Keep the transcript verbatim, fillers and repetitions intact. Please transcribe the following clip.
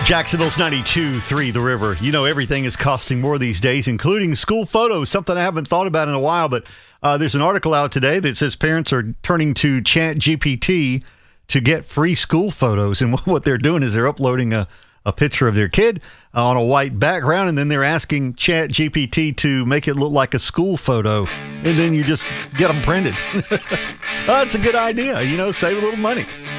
Jacksonville's ninety-two point three The River. You know, everything is costing more these days, including school photos, something I haven't thought about in a while. But uh, there's an article out today that says parents are turning to Chat G P T to get free school photos. And what they're doing is they're uploading a, a picture of their kid uh, on a white background, and then they're asking Chat G P T to make it look like a school photo. And then you just get them printed. That's a good idea. You know, save a little money.